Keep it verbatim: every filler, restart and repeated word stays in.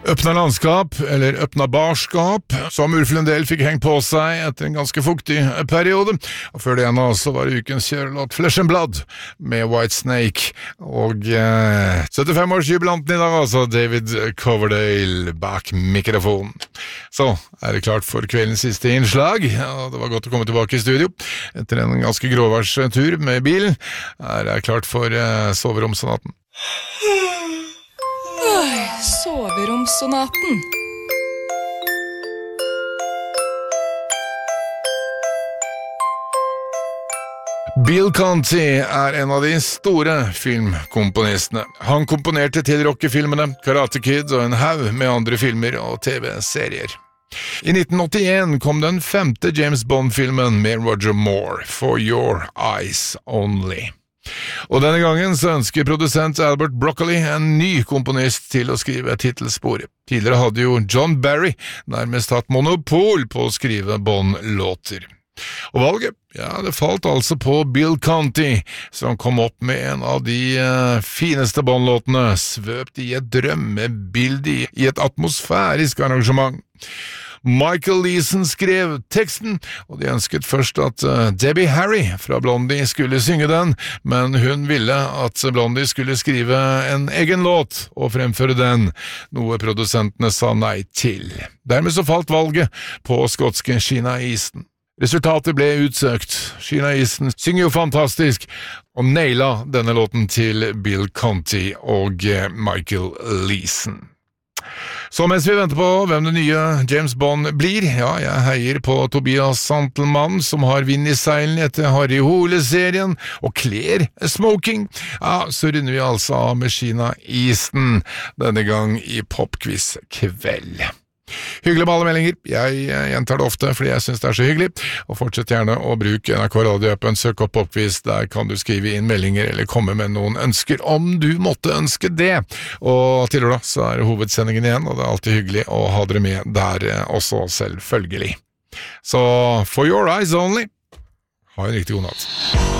Øppna landskap, eller øppna barskap, som Ulf Lundell fikk hengt på seg etter en ganske fuktig periode. Og før det ene også var ukens kjørelåt Flesh and Blood med White Snake. Og eh, syttifem-årsjubilanten i dag, altså David Coverdale bak mikrofonen. Så er det klart for kveldens siste innslag, og det var godt å komme tilbake i studio. Etter en ganske gråværstur med bilen, er det klart for eh, soveromsonaten. Soveromssonaten. Bill Conti er en av de store filmkomponistene. Han komponerte til rockefilmene, Karate Kid og en haug med andre filmer og tv-serier. I nitten åttien kom den femte James Bond-filmen med Roger Moore, For Your Eyes Only. Og denne gangen så ønsker produsent Albert Broccoli en ny komponist til å skrive titelsporet. Tidligere hadde jo John Barry nærmest hatt monopol på å skrive Bond-låter. Og valget, ja, det falt altså på Bill Conti, som kom opp med en av de uh, fineste Bond-låtene, svøpt i et drømmebilde i et atmosfærisk arrangement. Michael Leeson skrev teksten, og de ønsket først at uh, Debbie Harry fra Blondie skulle synge den, men hun ville at Blondie skulle skrive en egen låt og fremføre den, noe produsentene sa nei til. Dermed så falt valget på skotske Sheena Easton. Resultatet ble utsøkt. Sheena Easton synger jo fantastisk, og naila denne låten til Bill Conti og uh, Michael Leeson. Så mens vi venter på hvem det nye James Bond blir, ja, jeg heier på Tobias Santelmann, som har vind i seilen etter Harry Hole-serien, og kler smoking. Ja, så runder vi altså av med Sheena Easton, denne gang i Popquiz kveld. Hyggelig med alle meldinger, jeg gjentar det ofte fordi jeg synes det er så hyggelig, og fortsett gjerne å bruke N R K Radio-appen, søk opp Popquiz, der kan du skrive inn meldinger eller komme med noen ønsker om du måtte ønske det. Og til da så er det hovedsendingen igjen, og det er alltid hyggelig å ha dere med der også, selvfølgelig. Så For Your Eyes Only, ha en riktig god natt.